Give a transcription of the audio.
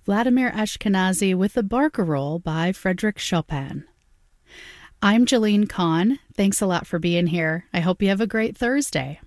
Vladimir Ashkenazy with the Barcarolle by Frédéric Chopin. I'm Jalene Kahn. Thanks a lot for being here. I hope you have a great Thursday.